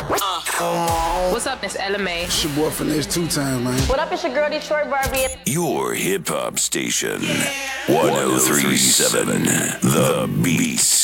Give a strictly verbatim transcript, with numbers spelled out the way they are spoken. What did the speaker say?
What's up, it's Ella May. It's your boy Finesse two times, man. What up, it's your girl Detroit Barbie. Your hip hop station, one oh three point seven, The Beats.